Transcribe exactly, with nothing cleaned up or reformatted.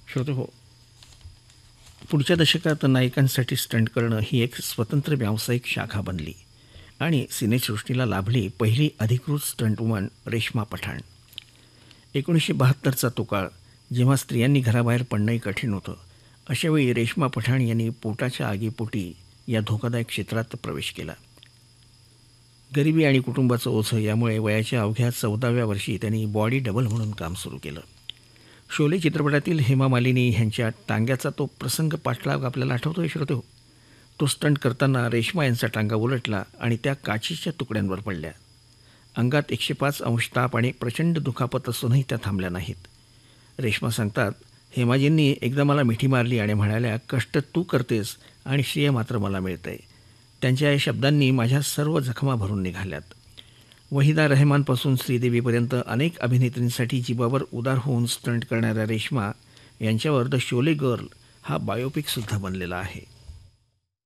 श्रोतेहो, पुढच्या दशकात नायिकांसाठी स्टंट करणं ही एक स्वतंत्र व्यावसायिक शाखा बनली आणि सिनेसृष्टीला लाभली पहिली अधिकृत स्टंट वुमन रेश्मा पठाण. एकोणीसशे बहात्तरचा तो काळ, जेव्हा स्त्रियांनी घराबाहेर पडणंही कठीण होतं. अशावेळी रेश्मा पठाण यांनी पोटाच्या आगीपोटी या धोकादायक क्षेत्रात प्रवेश केला. गरिबी आणि कुटुंबाचं ओझं यामुळे वयाच्या अवघ्या चौदाव्या वर्षी त्यांनी बॉडी डबल म्हणून काम सुरू केलं. शोले चित्रपटातील हेमा मालिनी ह्यांच्या टांग्याचा तो प्रसंग पाठलाग आपल्याला आठवतोय श्रोतेहो. तो स्टंट करताना रेश्मा यांचा टांगा उलटला आणि त्या काचीच्या तुकड्यांवर पडल्या. अंगात एकशे पाच अंश ताप आणि प्रचंड दुखापत असूनही त्या थांबल्या नाहीत. रेश्मा सांगतात, हेमाजींनी एकदा मला मिठी मारली आणि म्हणाल्या, कष्ट तू करतेस आणि श्रेय मात्र मला मिळतंय. त्यांच्या या शब्दांनी माझ्या सर्व जखमा भरून निघाल्यात. वहिदा रहमानपासून श्रीदेवीपर्यंत अनेक अभिनेत्रींसाठी जीवावर उदार होऊन स्टंट करणाऱ्या रेश्मा यांच्यावर द शोले गर्ल हा बायोपिकसुद्धा बनलेला आहे.